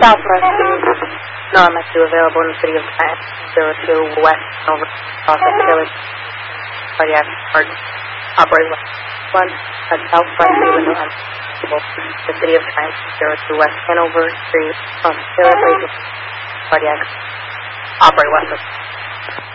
Southwest 2 available in the city of Trent. 02 West over Office Taylor cardiac heart operate one at Southwest 2 window the city of Trent. 02 West Hanover Street Taylor cardiac operate west of